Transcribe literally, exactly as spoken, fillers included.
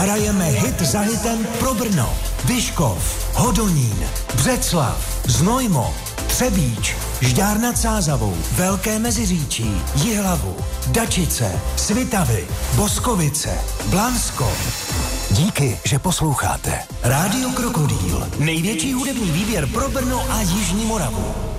Hrajeme hit za hitem pro Brno, Vyškov, Hodonín, Břeclav, Znojmo, Třebíč, Žďár nad Sázavou, Velké Meziříčí, Jihlavu, Dačice, Svitavy, Boskovice, Blansko. Díky, že posloucháte. Rádio Krokodýl, největší hudební výběr pro Brno a Jižní Moravu.